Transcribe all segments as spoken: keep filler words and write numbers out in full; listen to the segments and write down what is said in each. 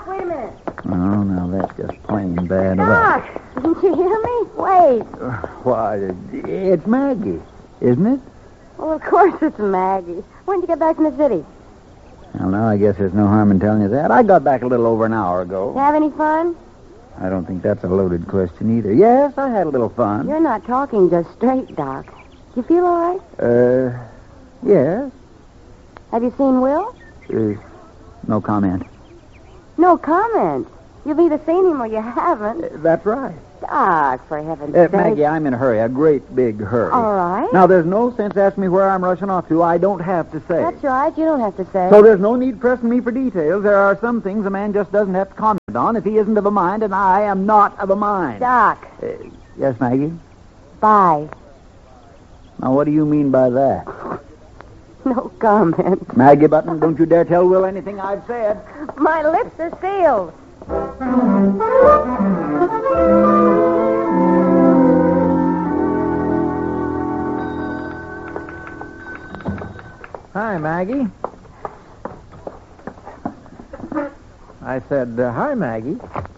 Doc, wait a minute. Oh, now that's just plain bad Doc, didn't you hear me? Wait. luck. Why, it's Maggie, isn't it? Well, of course it's Maggie. When did you get back from the city? Well, now I guess there's no harm in telling you that. I got back a little over an hour ago. You have any fun? I don't think that's a loaded question either. Yes, I had a little fun. You're not talking just straight, Doc. You feel all right? Uh, yes. Have you seen Will? Uh, no comment. No comment. You've either seen him or you haven't. Uh, that's right. Doc, for heaven's Uh, sake. Maggie, I'm in a hurry, a great big hurry. All right. Now, there's no sense asking me where I'm rushing off to. I don't have to say. That's right. You don't have to say. So there's no need pressing me for details. There are some things a man just doesn't have to comment on if he isn't of a mind, and I am not of a mind. Doc. Uh, yes, Maggie? Bye. Now, what do you mean by that? No comment. Maggie Button, don't you dare tell Will anything I've said. My lips are sealed. Hi, Maggie. I said, uh, hi, Maggie.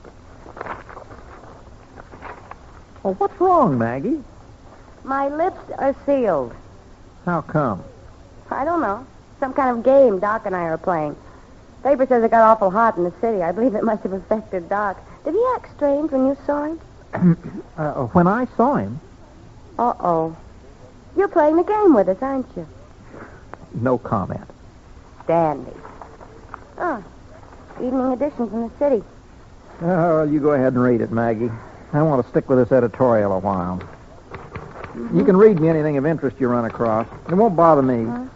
Well, what's wrong, Maggie? My lips are sealed. How come? I don't know. Some kind of game Doc and I are playing. Paper says it got awful hot in the city. I believe it must have affected Doc. Did he act strange when you saw him? uh, when I saw him, Uh-oh. You're playing the game with us, aren't you? no comment. Dandy. Oh, evening edition from the city. Oh, well, you go ahead and read it, Maggie. I want to stick with this editorial a while. Mm-hmm. You can read me anything of interest you run across. It won't bother me. Uh-huh.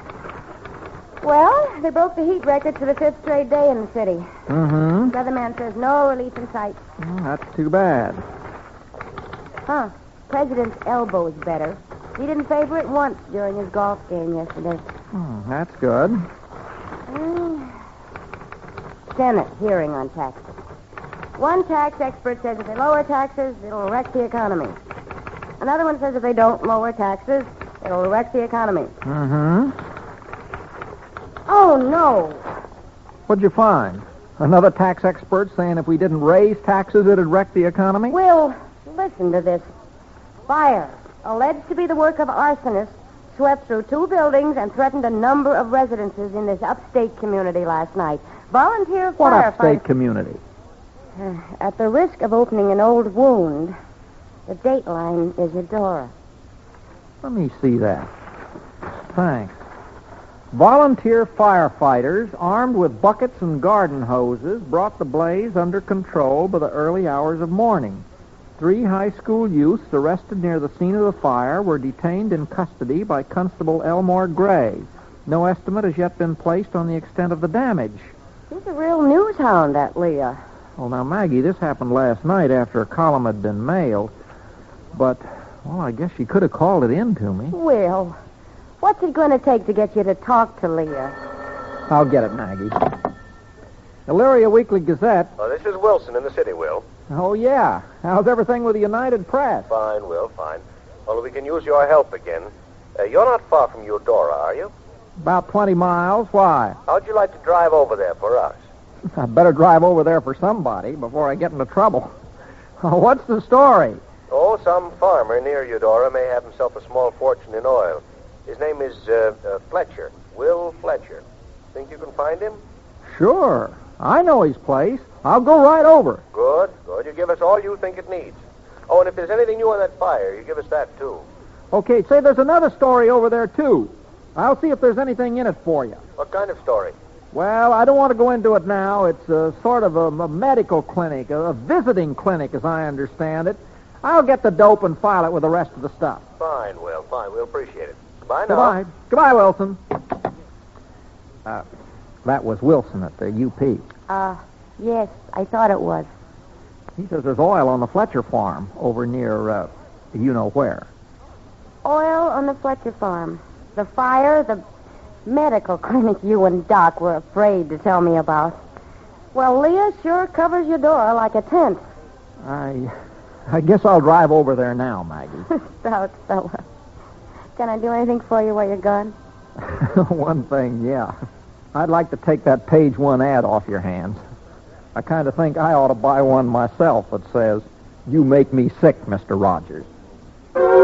Well, they broke the heat record for the fifth straight day in the city. Mm-hmm. Weatherman says no relief in sight. Well, that's too bad. Huh. President's elbow is better. He didn't favor it once during his golf game yesterday. Hmm, that's good. Mm. Senate hearing on taxes. One tax expert says if they lower taxes, it'll wreck the economy. Another one says if they don't lower taxes, it'll wreck the economy. Mm-hmm. Oh, no. What'd you find? Another tax expert saying if we didn't raise taxes, it'd wreck the economy? Will, listen to this. Fire, alleged to be the work of arsonists, swept through two buildings and threatened a number of residences in this upstate community last night. Volunteer What firefighters... upstate community? Uh, at the risk of opening an old wound, the dateline is Eudora. Let me see that. Thanks. Volunteer firefighters, armed with buckets and garden hoses, brought the blaze under control by the early hours of morning. Three high school youths arrested near the scene of the fire were detained in custody by Constable Elmore Gray. No estimate has yet been placed on the extent of the damage. He's a real news hound, that Leah. Well, now, Maggie, this happened last night after a column had been mailed. But, well, I guess she could have called it in to me. Will, what's it going to take to get you to talk to Leah? I'll get it, Maggie. Elyria Weekly Gazette. Oh, this is Wilson in the city, Will. Oh, yeah. How's everything with the United Press? Fine, Will, fine. Well, we can use your help again. Uh, you're not far from Eudora, are you? About twenty miles. Why? How'd you like to drive over there for us? I'd better drive over there for somebody before I get into trouble. What's the story? Oh, some farmer near Eudora may have himself a small fortune in oil. His name is uh, uh, Fletcher, Will Fletcher. Think you can find him? Sure. I know his place. I'll go right over. Good, good. You give us all you think it needs. Oh, and if there's anything new on that fire, you give us that, too. Okay, say there's another story over there, too. I'll see if there's anything in it for you. What kind of story? Well, I don't want to go into it now. It's a sort of a, a medical clinic, a, a visiting clinic, as I understand it. I'll get the dope and file it with the rest of the stuff. Fine, Will, fine. We'll appreciate it. Goodbye now. Goodbye. Goodbye, Wilson. Uh, that was Wilson at the U P. Uh, yes, I thought it was. He says there's oil on the Fletcher farm over near, uh, you know where. Oil on the Fletcher farm. The fire, the medical clinic you and Doc were afraid to tell me about. Well, Leah sure covers your door like a tent. I, I guess I'll drive over there now, Maggie. Stout fella. Can I do anything for you while you're gone? One thing, yeah. I'd like to take that page one ad off your hands. I kind of think I ought to buy one myself that says, "You make me sick, Mister Rogers."